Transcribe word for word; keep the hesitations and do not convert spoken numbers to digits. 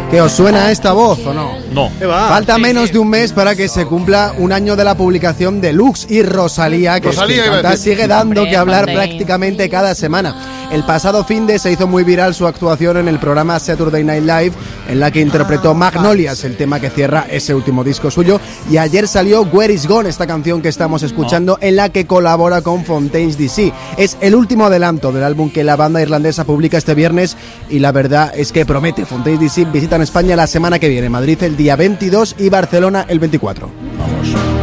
¿Que os suena esta voz o no? No. Falta menos de un mes para que se cumpla un año de la publicación de Lux y Rosalía, que, Rosalía, es que canta, sigue dando que hablar prácticamente cada semana. El pasado finde se hizo muy viral su actuación en el programa Saturday Night Live, en la que interpretó Magnolias, el tema que cierra ese último disco suyo, y ayer salió Where Is Gone, esta canción que estamos escuchando, en la que colabora con Fontaines D C. Es el último adelanto del álbum que la banda irlandesa publica este viernes, y la verdad es que promete. Fontaines D C visitan España la semana que viene, Madrid el día veintidós y Barcelona el veinticuatro. Vamos.